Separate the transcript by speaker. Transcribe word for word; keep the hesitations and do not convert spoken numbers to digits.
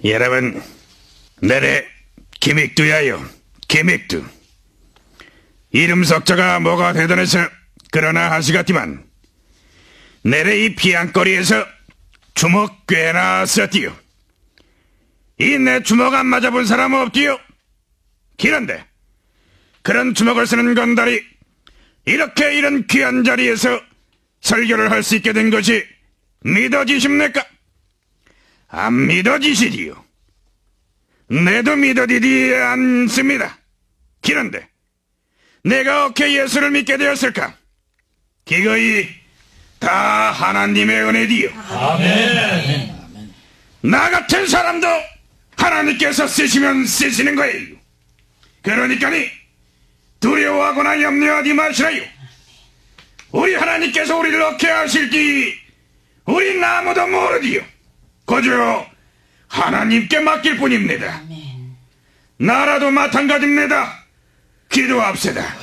Speaker 1: 여러분, 내래 김익두야요. 김익두. 이름 석자가 뭐가 대단해서 그러나 하시겠지만 내래 이 피안거리에서 주먹 꽤나 썼디요. 이 내 주먹 안 맞아본 사람 없디요. 그런데 그런 주먹을 쓰는 건달이 이렇게 이런 귀한 자리에서 설교를 할 수 있게 된 것이 믿어지십니까? 안 믿어지시디요. 내도 믿어지지 않습니다. 그런데 내가 어떻게 예수를 믿게 되었을까? 기거이 다 하나님의 은혜디요.
Speaker 2: 아멘.
Speaker 1: 나 같은 사람도 하나님께서 쓰시면 쓰시는 거예요. 그러니까니 두려워하거나 염려하지 마시라요. 우리 하나님께서 우리를 어떻게 하실지 우린 아무도 모르디요. 그저 하나님께 맡길 뿐입니다. 나라도 마찬가지입니다. 기도합시다.